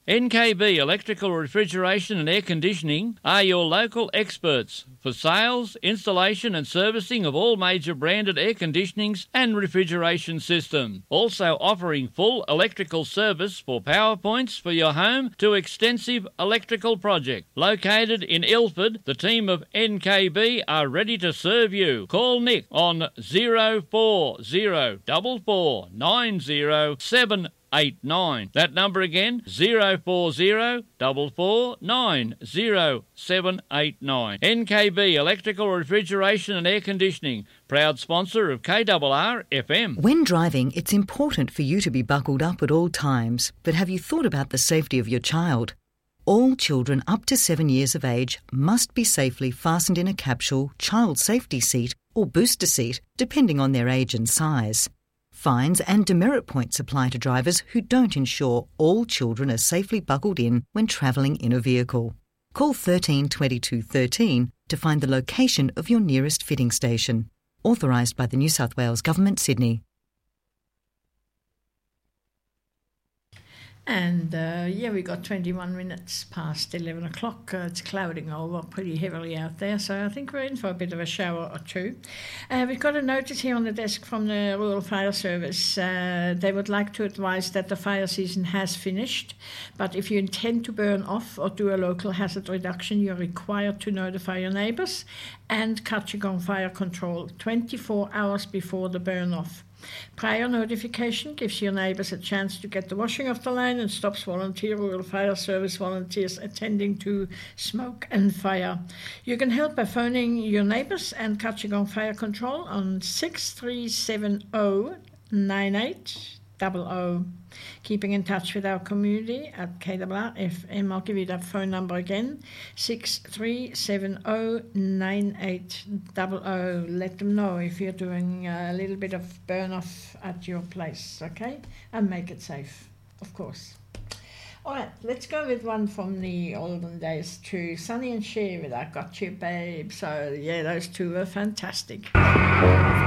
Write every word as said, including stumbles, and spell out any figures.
N K B Electrical, Refrigeration and Air Conditioning are your local experts for sales, installation and servicing of all major branded air conditionings and refrigeration systems. Also offering full electrical service for power points for your home to extensive electrical project. Located in Ilford, the team of N K B are ready to serve you. Call Nick on zero four zero four four nine zero seven eight nine. That number again, zero four zero four four nine zero seven eight nine. N K B Electrical, Refrigeration and Air Conditioning, proud sponsor of K R R F M. When driving, it's important for you to be buckled up at all times, but have you thought about the safety of your child? All children up to seven years of age must be safely fastened in a capsule, child safety seat or booster seat, depending on their age and size. Fines and demerit points apply to drivers who don't ensure all children are safely buckled in when travelling in a vehicle. Call thirteen twenty-two thirteen to find the location of your nearest fitting station. Authorised by the New South Wales Government, Sydney. And uh, yeah, we got twenty-one minutes past eleven o'clock. Uh, it's clouding over pretty heavily out there, so I think we're in for a bit of a shower or two. Uh, we've got a notice here on the desk from the Rural Fire Service. Uh, they would like to advise that the fire season has finished, but if you intend to burn off or do a local hazard reduction, you're required to notify your neighbours and Kutchagong Fire Control twenty-four hours before the burn off. Prior notification gives your neighbours a chance to get the washing off the line and stops volunteer Rural Fire Service volunteers attending to smoke and fire. You can help by phoning your neighbours and Kutchagong Fire Control on six three seven zero nine eight zero zero. Keeping in touch with our community at K R R F M. I'll give you that phone number again, six three seven zero nine eight zero zero. Let them know if you're doing a little bit of burn off at your place, okay? And make it safe, of course. All right, let's go with one from the olden days too. Sonny and Cher with I Got You Babe. So yeah, those two were fantastic.